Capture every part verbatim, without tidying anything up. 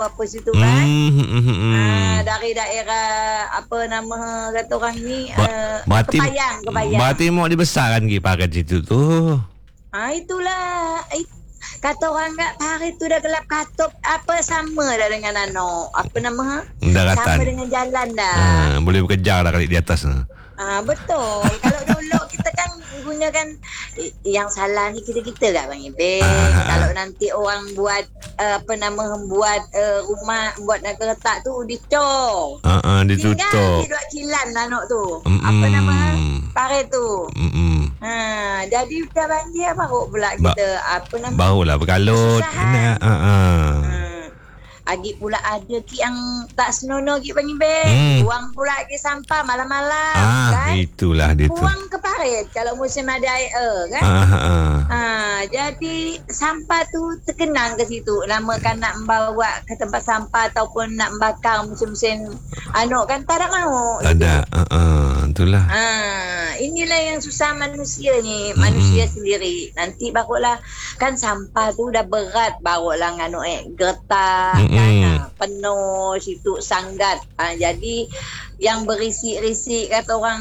apa situ kan. Mm-hmm. Ah, dari daerah apa nama kata orang ni Ba- uh, Berarti Kepayang, Kepayang. Berarti mau dibesarkan pergi pakai situ tu. Ah itulah. It, kata orang kat hari tu dah gelap katup apa sama dah dengan ano apa nama Daratan. sama dengan jalan dah. Ha, boleh berkejar dah kali di atas. Ah betul. Kalau dulu kita kan gunakan i- yang salah ni kita-kita kat Bang Ibeng. Ah. Kalau nanti orang buat uh, apa nama buat uh, rumah buat nak letak tu dicor. Ha ah, Tinggal ditutup. dia duk cilan anak tu. Mm-mm. Apa nama parit tu. Hmm. Ha, jadi dah banjir baru pula Ba- kita apa nama Barulah berkalut. Kesusahan. Nak. Ha ah. Hmm. Agi pula ada ki yang tak senonoh ki Bang Ibeng. Hmm. Buang pula ki sampah malam-malam Ah, kan. itulah dia tu. Buang ke parit kalau musim ada air kan. Ah, ah, ah. Ha, jadi sampah tu terkenang ke situ. Namakan nak membawa ke tempat sampah ataupun nak membakar musim-musim anu kan tak ada mau. Tak ada. Ha ah, itulah. Ha, inilah yang susah manusia ni, manusia hmm. sendiri. Nanti barulah kan sampah tu dah berat barulah nganu eh getah Mm-mm. kan ha, penuh situ sanggat. Ha, jadi yang berisi-risi kata orang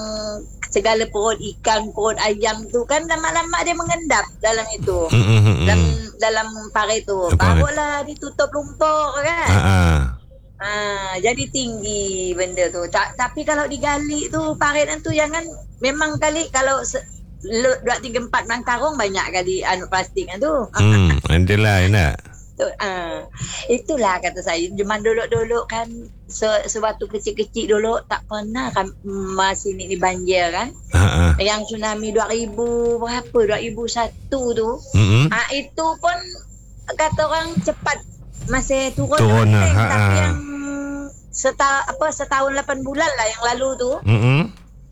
segala perut ikan, perut ayam tu kan lama-lama dia mengendap dalam itu. Mm-mm. Dalam dalam parit tu. Parit. Barulah ditutup lumpur kan. Ha ah. Ha, jadi tinggi benda tu. Tak, tapi kalau digali tu parit tu jangan memang kali kalau se, dua tiga empat enam karung banyak kali anu plastik tu. Hmm, adalah enak. Tu, ha. Itulah kata saya. Zaman dulu-dulu kan se, sewaktu kecil-kecil dulu tak pernah kan masih ni banjir kan. Ha ah. Yang tsunami dua ribu berapa dua ribu satu tu. Hmm. Ah ha, itu pun kata orang cepat masih turun, Turun lah, kan, ha, tapi ha. yang seta, apa setahun lapan bulan lah yang lalu tu Hmm.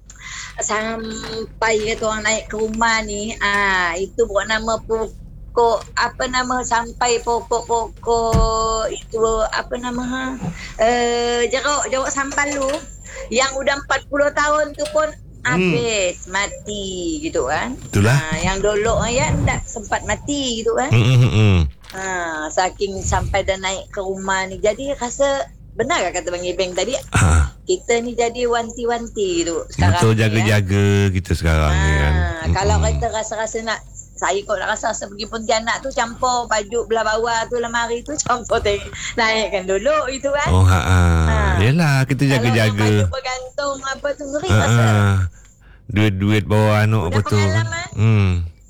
sampai kata orang naik ke rumah ni ah itu buat nama pokok apa nama sampai pokok-pokok itu apa nama ha eh jeruk jeruk sambal tu yang udah empat puluh tahun tu pun habis hmm. mati gitu kan. Itulah. Ah, yang dulu ya tak sempat mati gitu kan. Hmm. Hmm. Ha, saking sampai dah naik ke rumah ni. Jadi rasa benar kan kata Bang Ibeng tadi. Ha. Kita ni jadi wanti-wanti tu sekarang. Betul ni, jaga-jaga ya. Kita sekarang ha, ni kan. Kalau Mm-mm. kita rasa-rasa nak saya kot nak rasa rasa pergi Pontianak tu campur baju belah bawah tu lemari tu campur tengok naikkan dulu itu kan. Oh ha ah. Ha. Yalah kita jaga-jaga. Kalau yang baju bergantung apa tu ngeri Ha rasa. ah. Duit-duit bawa anak apa Udah tu. pengalaman? Hmm.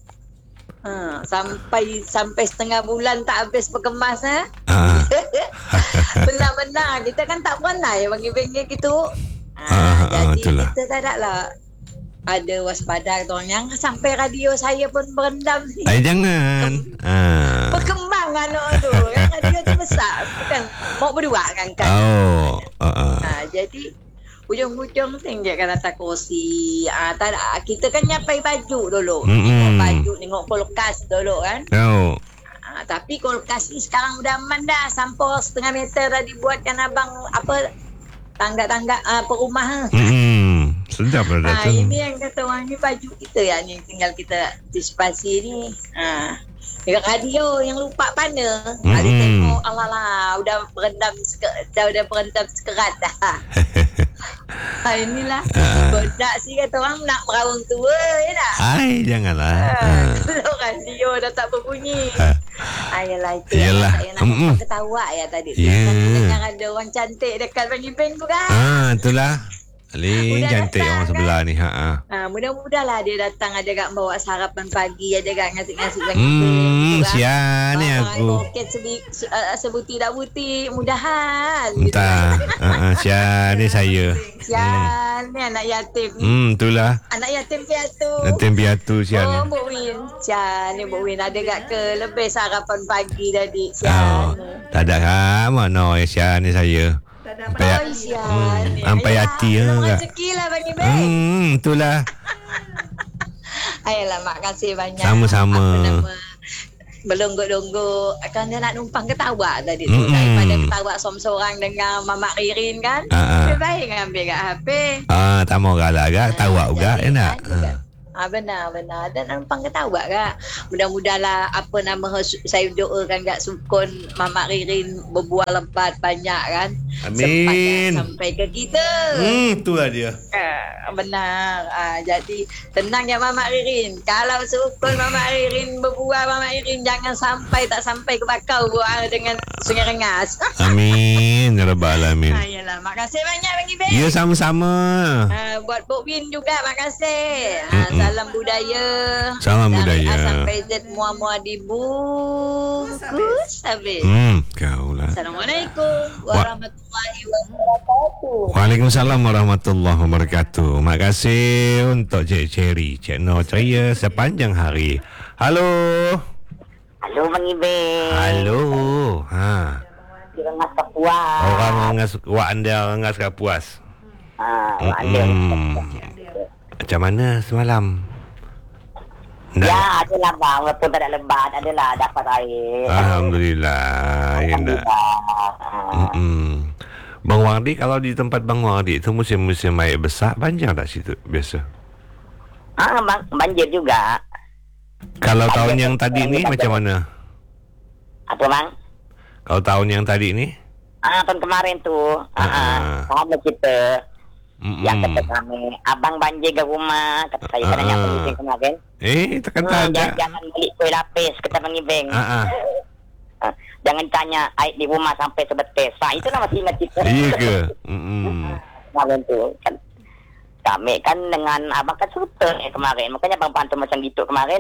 Ha, sampai sampai setengah bulan tak habis berkemas ha. Ha. Benar-benar kita kan tak pernah ya bagi bengkel gitu. Ha, Ah, ah, jadi itulah. kita tak ada lah ada waspada tu yang sampai radio saya pun berendam ni. Ay, jangan. Ah. Berkembang anak tu kan radio tu besar bukan mau berdua kan kan. Oh. Ha ah. Ha, jadi ujung-ujung tinggi kan atas kursi. Ah, tak ada. Kita kan nyapai baju dulu. Mm-mm. Tengok baju, tengok kulkas dulu kan. Oh. Ah, tapi kulkas ni sekarang udah aman dah. Sampul setengah meter dah dibuatkan abang apa tangga-tangga uh, perumahan. Hmm. Sedap lah Ah, tu. ini yang kata orang ni baju kita ya ni tinggal kita antisipasi ni. Ah. Dekat radio yang lupa pana. Mm-mm. Ada tengok alalah udah berendam seke- dah udah berendam sekerat dah. Ha, inilah Ah. budak si kata orang nak merawang tua ya tak? Ay, janganlah. Ha, Ah. dulu radio dah tak berbunyi. Ayolah itu Yalah. yang saya nak Mm-mm. ketawa ya tadi. Ya. Tadi dengar ada orang cantik dekat Bang Ibeng tu kan. Ah, itulah. Paling Udah cantik datang, orang sebelah ni. Ha ah. Ha, mudah-mudahlah dia datang ada kat bawa sarapan pagi, ada kat ngasih-ngasih Bang Hmm, Ibeng. sian ni aku. Poket sebi, se, uh, sebuti tak buti, mudahan. Entah. Ha ah, sian ni saya. Sian ni anak yatim. Hmm, itulah. Anak yatim piatu. Nanti piatu sian ni. Oh, Mbok Win. Sian ni Mbok Win ada kat ke lebih sarapan pagi tadi. Oh, Sian ni. tak ada kan mana ya sian ni saya. Sampai Oh, sian ni. sampai Ayolah, hati ya. tolong enggak? rezeki lah Bang Ibeng. Hmm, itulah. Ayolah, mak kasih banyak. Sama-sama. Apa nama? Berlonggok-longgok. Kan dia nak numpang ketawa tadi tu. Mm-mm. Daripada ketawa seorang-seorang dengan Mamak Ririn kan. Ah, ah. Lebih baik ambil kat H P. Ah, tak mau galak agak, tawa juga Jadi, enak. kan, juga. Ah, benar, benar. Dan ampang kata awak kak. Mudah-mudahlah apa nama saya doakan kak Sukun Mamak Ririn berbuah lebat banyak kan. Amin. Sempat sampai ke kita. Hmm, itulah dia. Ah, benar. Ah, jadi tenang ya Mamak Ririn. Kalau Sukun Mamak Ririn berbuah Mamak Ririn jangan sampai tak sampai ke bakau buah dengan Sungai Rengas. Amin. Ya Rabbal Alamin. Ah, yalah. Makasih banyak Bang Iben. Ya, sama-sama. Ah, buat Pok Win juga makasih. Ah, salam budaya. Salam Dari budaya. A sampai Z mua-mua dibungkus habis. Hmm, kau lah. Assalamualaikum warahmatullahi wabarakatuh. Waalaikumsalam warahmatullahi wabarakatuh. Makasih untuk Cik Cherry, Cik Nur ceria sepanjang hari. Halo. Halo Bang Iben. Halo. Ha. Orang ngas Kapuas. Orang ngas wak anda ngas Kapuas. Ah, wak anda. Hmm. Macam mana semalam? Dah. Ya, adalah bang. Walaupun tak ada lebat, adalah dapat air. Alhamdulillah. Ya dah. Alhamdulillah. Hmm. Bang Wardi, kalau di tempat Bang Wardi itu musim-musim air besar, banjir tak situ biasa? Ah, bang, banjir juga. Kalau Banjir, tahun yang tadi ni banjir. macam mana? Apa bang? Kalau tahun yang tadi ni? Ah, tahun kemarin tu. Ah, Ah. ah. Sama kita. Mm-mm. Yang kata kami, abang banjir ke rumah. Kata saya, Ah, kena yang ah. penting kemarin. Eh, tekan Hmm, tak jangan, ada. jangan beli kuih lapis, kata Bang Iben. Ah, ah. Ah, jangan tanya air di rumah sampai sebetis. Nah, itulah masih ingat kita. Iya ke? Mm-mm. Kemarin tu kan kami kan dengan abang kan suter eh, kemarin. Makanya abang pantau macam gitu kemarin.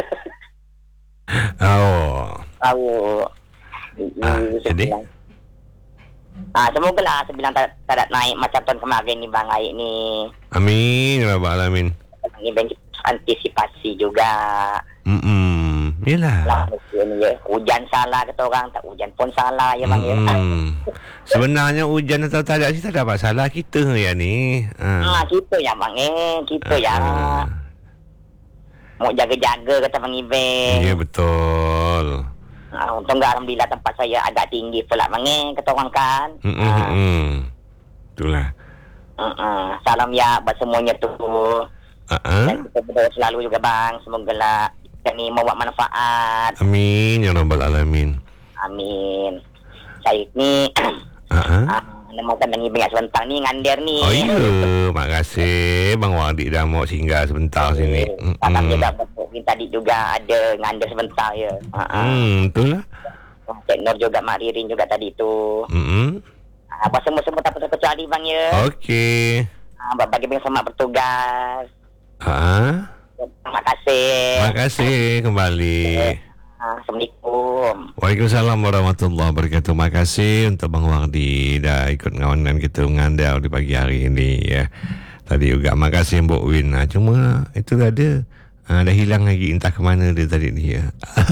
Oh. Tahu. Ah, jadi? Ah, semoga lah sebilang tak, tak ada naik macam tahun kemarin ni bang air ni. Amin ya Rabbal Alamin. Ini bang antisipasi juga. Mm-mm. Yelah. Lah ni ya. Hujan salah kata orang, tak hujan pun salah ya bang ya. Mm-mm. Sebenarnya hujan atau tak ada sih tak ada masalah kita ya ni. Ah, Ah. kita ya bang eh, kita ya. Ah. Mau jaga-jaga kata bang Iben. Ya betul. Ah, untung enggak alhamdulillah tempat saya agak tinggi pula bang eh, kata orang kan. Mm-mm. Ah, Mm-mm. Itulah. uh-uh. Salam ya buat semuanya tu. Uh-uh. Dan kita berdoa selalu juga bang. Semoga lah kita ni membuat manfaat. Amin ya Rabbal Alamin. Amin. Saya ni Uh-uh. ah, nama kan Bang Iben sebentar ni ngandir ni. Oh ya, makasih Bang Wadi dah mau singgah sebentar sini. Salam Mm-mm. juga buat tadi juga ada ngandir sebentar ya. Uh-uh. Hmm, betul lah. Cik Nur juga, Mak Ririn juga tadi tu. Mm-mm. Ah, buat semua-semua tak terkecuali bang ya. Okey. Ah, bagi bang semangat bertugas. Ha? Terima kasih. Terima kasih kembali. Ah, Assalamualaikum. Waalaikumsalam warahmatullahi wabarakatuh. Terima kasih untuk Bang Wardi dah ikut ngawan dengan kita mengandau di pagi hari ini ya. Tadi juga makasih Mbok Win. Ha, cuma itu ada. Ha, dah hilang lagi entah ke mana dia tadi ni ya.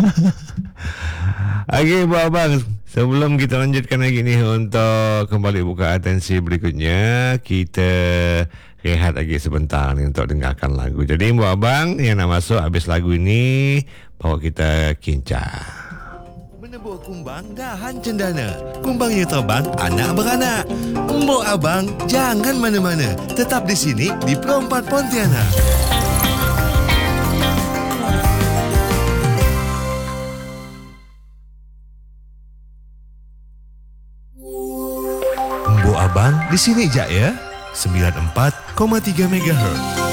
Okey, buat abang. Sebelum kita lanjutkan lagi ni untuk kembali buka atensi berikutnya, kita rehat lagi sebentar ni untuk dengarkan lagu. Jadi buat abang yang nak masuk habis lagu ini, bawa kita kincah. Menebuh kumbang dahan cendana. Kumbang yang terbang anak beranak. Mbok abang jangan mana-mana. Tetap di sini di Pro empat Pontianak. Mbok abang di sini je ya. sembilan puluh empat koma tiga megahertz.